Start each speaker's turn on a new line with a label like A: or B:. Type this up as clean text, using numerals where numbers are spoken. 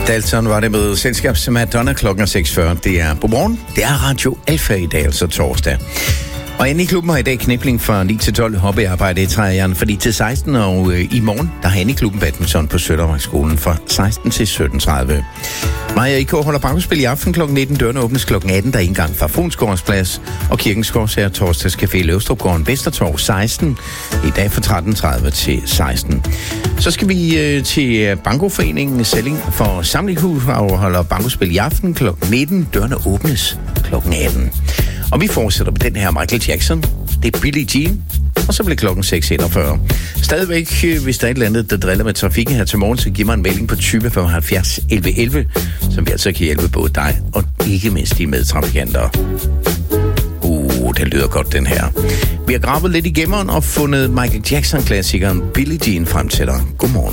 A: Dalton var det med selskabs Madonna klokken 6.40. Det er på morgen. Det er Radio Alfa i dag, altså torsdag. Og inde i klubben har i dag knipling fra 9 til 12 hobbyarbejde i træerne, fordi til 16 og i morgen, der har inde i klubben badminton på Søndermarkskolen fra 16 til 17.30. Maja IK holder bankospil i aften kl. 19. Dørene åbnes kl. 18, der er indgang fra Fruensgårdens Plads og Kirkensgårds her torsdagscafé i Løvstrupgården Vestertorv 16, i dag fra 13.30 til 16. Så skal vi til Bankoforeningen Selling for Samlighus afholder bankospil i aften kl. 19. Dørene åbnes kl. 18. Og vi fortsætter med den her Michael Jackson. Det er Billie Jean. Og så bliver klokken 6.41. Stadigvæk, hvis der er et eller andet, der driller med trafikken her til morgen, så giv mig en melding på 2075 11 11, som vi altså kan hjælpe både dig og ikke mindst de medtrafikanter. Det lyder godt, den her. Vi har gravet lidt i gemmeren og fundet Michael Jackson-klassikeren Billie Jean frem til dig. Godmorgen.